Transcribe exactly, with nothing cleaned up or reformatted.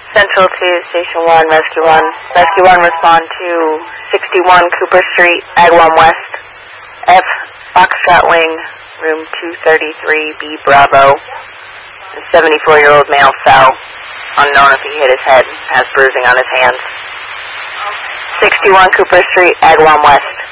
Central to Station one, Rescue one. Rescue one, respond to sixty-one Cooper Street, Ag one West. F, Foxtrot Wing, room two thirty-three, B Bravo. The seventy-four-year-old male fell. Unknown if he hit his head, has bruising on his hands. sixty-one Cooper Street, Ag one West.